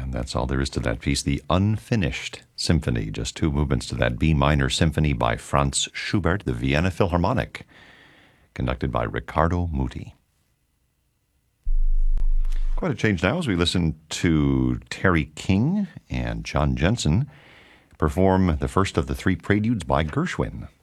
And that's all there is to that piece, the Unfinished Symphony. Just two movements to that B minor symphony by Franz Schubert, the Vienna Philharmonic, conducted by Riccardo Muti. Quite a change now as we listen to Terry King and John Jensen perform the first of the three preludes by Gershwin.